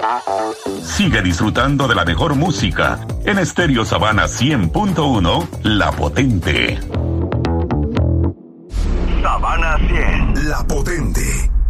Sigue disfrutando de la mejor música en Estéreo Sabana 100.1, La Potente. Sabana 100, La Potente.